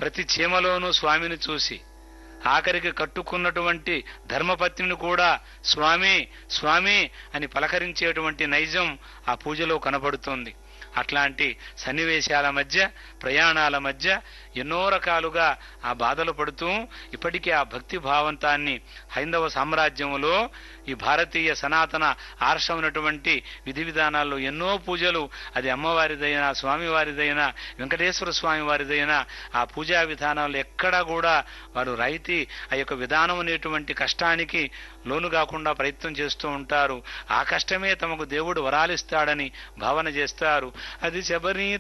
ప్రతి చీమలోనూ స్వామిని చూసి, ఆఖరికి కట్టుకున్నటువంటి ధర్మపత్నిని కూడా స్వామి స్వామి అని పలకరించేటువంటి నైజం ఆ పూజలో కనబడుతోంది. అట్లాంటి సన్నివేశాల మధ్య, ప్రయాణాల మధ్య ఎన్నో రకాలుగా ఆ బాధలు పడుతూ ఇప్పటికీ ఆ భక్తి భావంతాన్ని హైందవ సామ్రాజ్యంలో ఈ భారతీయ సనాతన ఆర్షమైనటువంటి విధి విధానాల్లో ఎన్నో పూజలు, అది అమ్మవారిదైనా స్వామివారిదైనా వెంకటేశ్వర స్వామి వారిదైనా ఆ పూజా విధానాలు ఎక్కడా కూడా వారు రైతి ఆ యొక్క విధానం అనేటువంటి కష్టానికి లోను కాకుండా ప్రయత్నం చేస్తూ ఉంటారు. ఆ కష్టమే తమకు దేవుడు వరాలిస్తాడని భావన చేస్తారు. అది శబరి